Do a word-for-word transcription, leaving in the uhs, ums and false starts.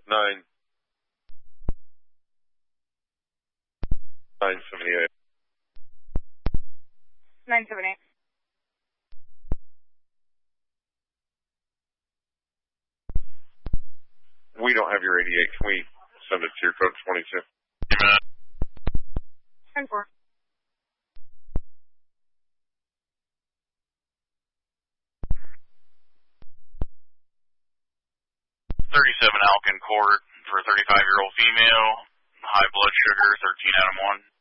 Nine. Nine seventy-eight. Nine seven eight. We don't have your eighty-eight. Can we send it to your code twenty-two? ten four. thirty-seven Alkin Court for a thirty-five-year-old female. High blood sugar, thirteen out of one.